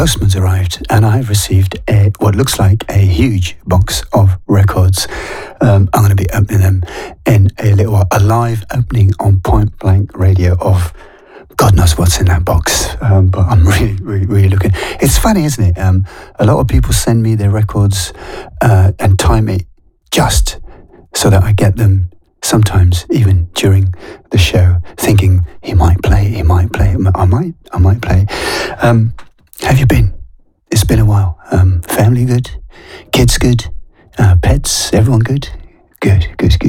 postman's arrived and I've received what looks like a huge box of records. I'm going to be opening them in a little while. A live opening on Point Blank Radio of God knows what's in that box, but I'm really looking. It's funny, isn't it? A lot of people send me their records and time it just so that I get them sometimes even during the show, thinking he might play, I might play. Have you been? It's been a while. Family good? Kids good? Pets? Everyone good? Good.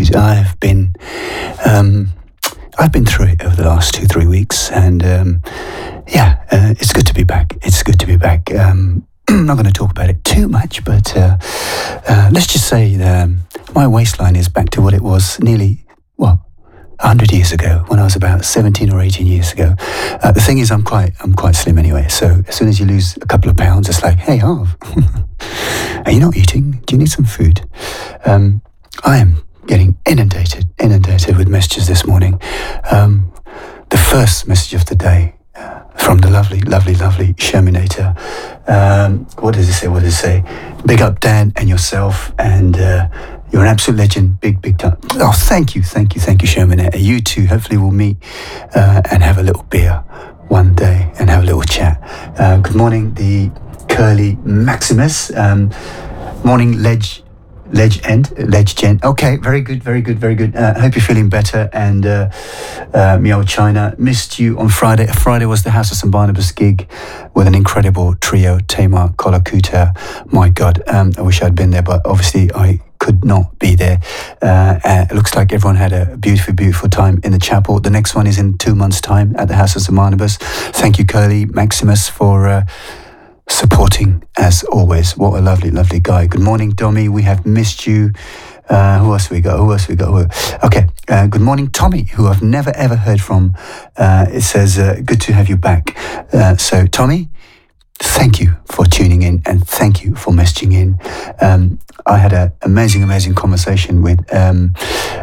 I've been through it over the last 2-3 weeks, and it's good to be back. I'm not going to talk about it too much, but let's just say my waistline is back to what it was nearly 100 years ago, when I was about 17 or 18 years ago. The thing is, I'm quite slim anyway, so as soon as you lose a couple of pounds, it's like, hey, Harv, are you not eating? Do you need some food? I am getting inundated with messages this morning. The first message of the day from the lovely Sherminator. What does it say? Big up Dan and yourself, and you're an absolute legend. Big time. Oh, thank you, Sherminator. You too. Hopefully we'll meet and have a little beer one day and have a little chat. Good morning, the Curly Maximus. Morning, Legend. Okay, very good. Hope you're feeling better. And Meow China, missed you on Friday. Friday was the House of St. Barnabas gig with an incredible trio, Tamar Kolakuta. My God, I wish I'd been there, but obviously I could not be there. It looks like everyone had a beautiful time in the chapel. The next one is in 2 months' time at the House of St. Barnabas. Thank you, Curly Maximus, for supporting as always. What a lovely guy. Good morning, Dommy. We have missed you. Who else we got? Okay. Good morning, Tommy, who I've never ever heard from. It says, good to have you back. So Tommy, thank you for tuning in and thank you for messaging in. I had an amazing conversation with when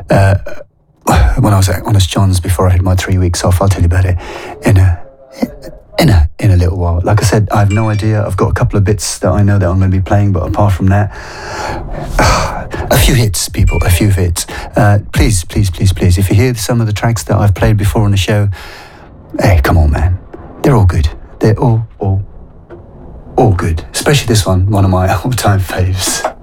I was at Honest John's before I had my 3 weeks off. I'll tell you about it in a little while. Like I said, I have no idea. I've got a couple of bits that I know that I'm going to be playing, but apart from that, a few hits, people, a few hits. Please, if you hear some of the tracks that I've played before on the show, hey, come on, man. They're all good. They're all good. Especially this one of my all-time faves.